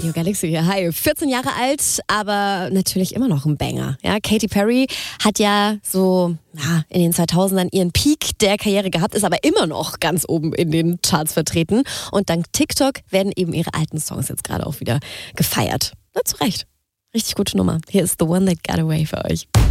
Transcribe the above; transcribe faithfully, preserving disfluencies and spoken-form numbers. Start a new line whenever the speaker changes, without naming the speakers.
Radio Galaxy hier. Hi, vierzehn Jahre alt, aber natürlich immer noch ein Banger. Ja, Katy Perry hat ja so ja, in den zweitausendern ihren Peak der Karriere gehabt, ist aber immer noch ganz oben in den Charts vertreten. Und dank TikTok werden eben ihre alten Songs jetzt gerade auch wieder gefeiert. Na, zu Recht. Richtig gute Nummer. Hier ist The One That Got Away für euch.